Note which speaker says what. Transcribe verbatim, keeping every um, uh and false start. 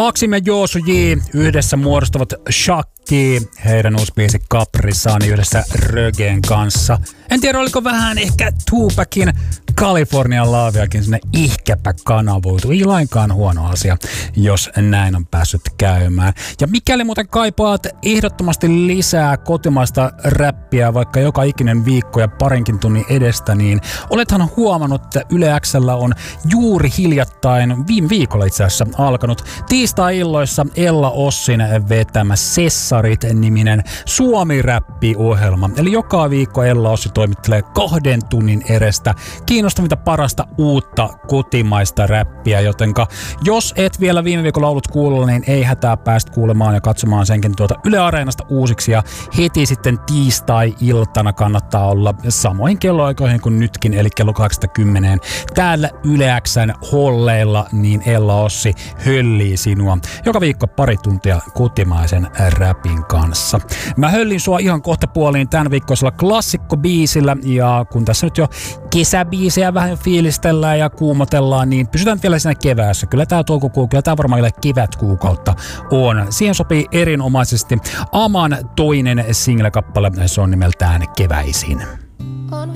Speaker 1: Aksim ja Joosu J yhdessä muodostavat Shakki, heidän uusi biisi Caprisani yhdessä Rögen kanssa. En tiedä, oliko vähän ehkä Tupacin Californian Loveakin sinne ihkäpä kanavoitu. Ei lainkaan huono asia, jos näin on päässyt käymään. Ja mikäli muuten kaipaat ehdottomasti lisää kotimaista räppiä vaikka joka ikinen viikko ja parinkin tunnin edestä, niin olethan huomannut, että Yle X:llä on juuri hiljattain, viime viikolla itse asiassa alkanut tiistai-illoissa Ella Ossin vetämä Sessarit-niminen Suomi-räppi-ohjelma. Eli joka viikko Ella Ossi toimittelee kahden tunnin edestä kiinnostavinta parasta uutta kotimaista räppiä, jotenka jos et vielä viime viikolla ollut kuulolla, niin ei hätää päästä kuulemaan ja katsomaan senkin tuota Yle Areenasta uusiksi, ja heti sitten tiistai-iltana kannattaa olla samoihin kelloaikoihin kuin nytkin, eli kello kaksikymmentä täällä Yle X:n holleilla, niin Ella Ossi höllii sinua joka viikko pari tuntia kotimaisen räpin kanssa. Mä höllin sua ihan kohta puoliin tämän viikkoisella klassikkobiisillä, ja kun tässä nyt jo kesäbiisejä vähän fiilistellään ja kuumotellaan, niin pysytään vielä siinä keväässä. Kyllä tää toukokuu, kyllä tää varmaan kevätkuukautta on. Siihen sopii erinomaisesti Aman toinen single-kappale, se on nimeltään Keväisin.